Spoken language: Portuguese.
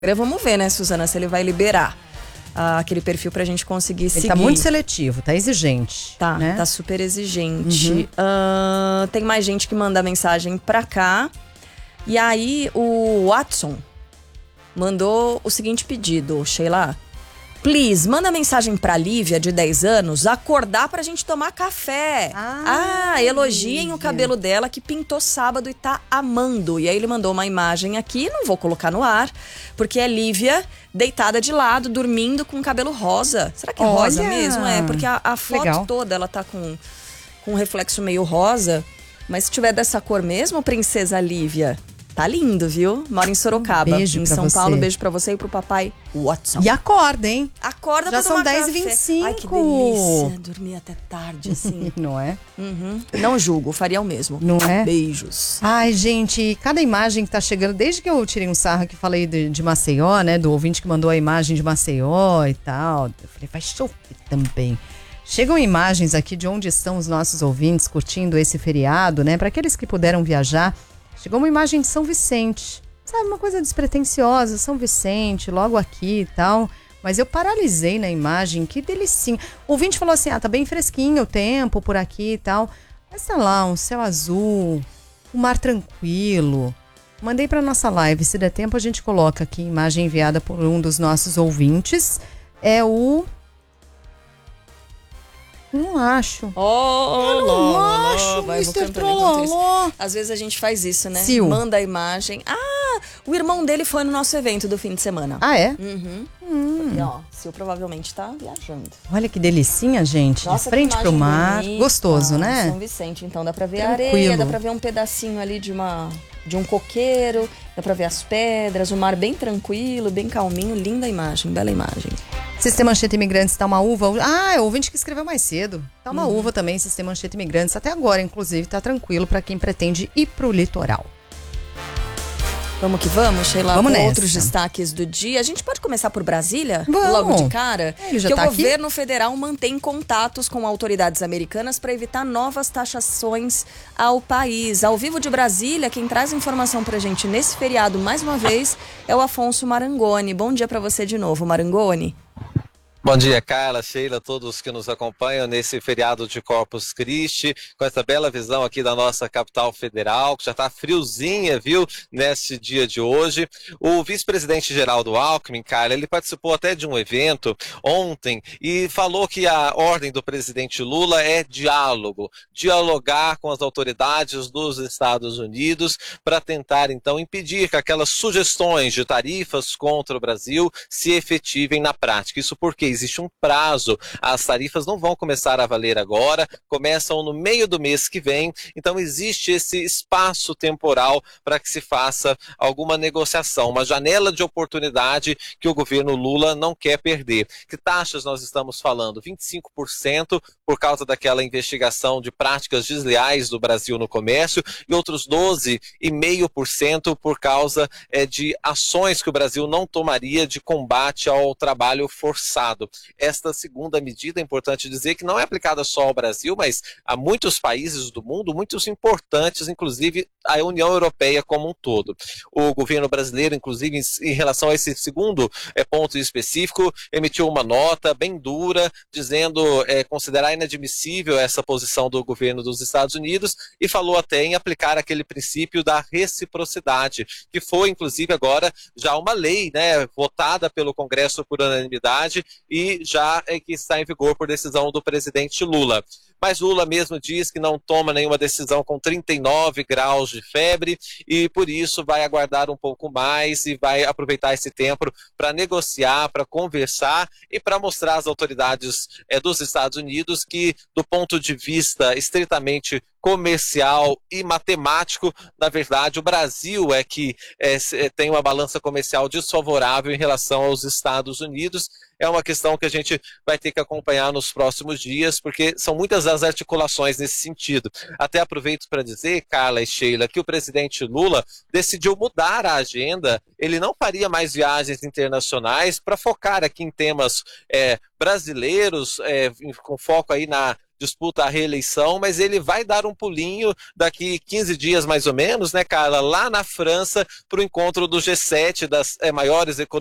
Vamos ver, né, Suzana, se ele vai liberar aquele perfil pra gente conseguir seguir. Ele tá muito seletivo, tá exigente. Tá, né? Tá super exigente. Tem mais gente que manda mensagem pra cá. E aí o Watson mandou o seguinte pedido, Sheila. Please, manda mensagem pra Lívia, de 10 anos, acordar pra gente tomar café. Elogiem Lívia. O cabelo dela que pintou sábado e tá amando. E aí ele mandou uma imagem aqui, não vou colocar no ar, porque é Lívia deitada de lado, dormindo com o cabelo rosa. Será que é rosa mesmo? É, porque a foto Legal. Toda ela tá com um reflexo meio rosa. Mas se tiver dessa cor mesmo, princesa Lívia, tá lindo, viu? Mora em Sorocaba, beijo em pra São você. Paulo. Beijo pra você e pro papai Watson. E acorda, hein? Acorda Já pra tomar são 10h25. Ai, que delícia. Dormir até tarde, assim. Não é? Não julgo, faria o mesmo. Não é? Beijos. Ai, gente, cada imagem que tá chegando, desde que eu tirei um sarro que falei de Maceió, né? Do ouvinte que mandou a imagem de Maceió e tal. Eu falei, vai chover também. Chegam imagens aqui de onde estão os nossos ouvintes curtindo esse feriado, né? Para aqueles que puderam viajar. Chegou uma imagem de São Vicente, sabe, uma coisa despretensiosa, São Vicente, logo aqui e tal, mas eu paralisei na imagem, que delicinha. O ouvinte falou assim, tá bem fresquinho o tempo por aqui e tal, mas tá lá, um céu azul, um mar tranquilo. Mandei pra nossa live, se der tempo a gente coloca aqui, imagem enviada por um dos nossos ouvintes, é o... Não acho. Eu não acho, Mr. Trololó. Às vezes a gente faz isso, né? Sil. Manda a imagem. O irmão dele foi no nosso evento do fim de semana. Ah, é? E ó, Sil provavelmente tá viajando. Olha que delicinha, gente. Nossa, de frente pro mar. bonita. Gostoso, né? São Vicente, então dá pra ver Tranquilo. a areia, dá pra ver um pedacinho ali de um coqueiro, dá pra ver as pedras, o mar bem tranquilo, bem calminho, linda imagem, bela imagem. Sistema Anchieta Imigrantes tá uma uva. É o ouvinte que escreveu mais cedo. Tá uma uva também, Sistema Anchieta Imigrantes. Até agora, inclusive, tá tranquilo pra quem pretende ir pro litoral. Vamos que vamos, Sheila, vamos com nessa. Outros destaques do dia. A gente pode começar por Brasília? Vamos. Logo de cara? Ele já que tá o aqui? governo federal mantém contatos com autoridades americanas para evitar novas taxações ao país. Ao vivo de Brasília, quem traz informação pra gente nesse feriado, mais uma vez, é o Afonso Marangoni. Bom dia para você de novo, Marangoni. Bom dia, Carla, Sheila, todos que nos acompanham nesse feriado de Corpus Christi, com essa bela visão aqui da nossa capital federal, que já está friozinha, viu, nesse dia de hoje. O vice-presidente Geraldo Alckmin, Carla, ele participou até de um evento ontem e falou que a ordem do presidente Lula é dialogar com as autoridades dos Estados Unidos para tentar, então, impedir que aquelas sugestões de tarifas contra o Brasil se efetivem na prática. Isso porque existe um prazo, as tarifas não vão começar a valer agora, começam no meio do mês que vem, então existe esse espaço temporal para que se faça alguma negociação, uma janela de oportunidade que o governo Lula não quer perder. Que taxas nós estamos falando? 25% por causa daquela investigação de práticas desleais do Brasil no comércio e outros 12,5% por causa de ações que o Brasil não tomaria de combate ao trabalho forçado. Esta segunda medida, é importante dizer que não é aplicada só ao Brasil, mas a muitos países do mundo, muitos importantes, inclusive a União Europeia como um todo. O governo brasileiro, inclusive, em relação a esse segundo ponto específico, emitiu uma nota bem dura, dizendo considerar inadmissível essa posição do governo dos Estados Unidos e falou até em aplicar aquele princípio da reciprocidade, que foi, inclusive, agora já uma lei, né, votada pelo Congresso por unanimidade e já que está em vigor por decisão do presidente Lula. Mas Lula mesmo diz que não toma nenhuma decisão com 39 graus de febre e por isso vai aguardar um pouco mais e vai aproveitar esse tempo para negociar, para conversar e para mostrar às autoridades dos Estados Unidos que, do ponto de vista estritamente comercial e matemático, na verdade o Brasil é que tem uma balança comercial desfavorável em relação aos Estados Unidos. É uma questão que a gente vai ter que acompanhar nos próximos dias, porque são muitas as articulações nesse sentido. Até aproveito para dizer, Carla e Sheila, que o presidente Lula decidiu mudar a agenda, ele não faria mais viagens internacionais para focar aqui em temas brasileiros, com foco aí na disputa a reeleição, mas ele vai dar um pulinho daqui 15 dias mais ou menos, né, Carla, lá na França, para o encontro do G7, das maiores economias